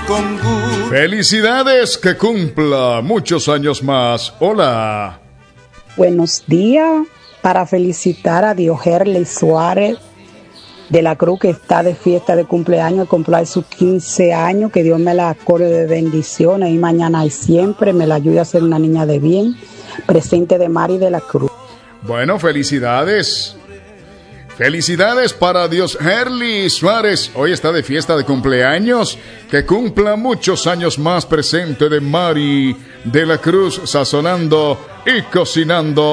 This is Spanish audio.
con gusto. Felicidades, que cumpla muchos años más. Hola. Buenos días, para felicitar a Diogerle Suárez de la Cruz, que está de fiesta de cumpleaños, cumplir sus 15 años, que Dios me la acorde de bendiciones y mañana y siempre me la ayude a ser una niña de bien, presente de Mari de la Cruz. Bueno, felicidades. Felicidades para Diogerle Suárez. Hoy está de fiesta de cumpleaños. Que cumpla muchos años más, presente de Mari de la Cruz, sazonando y cocinando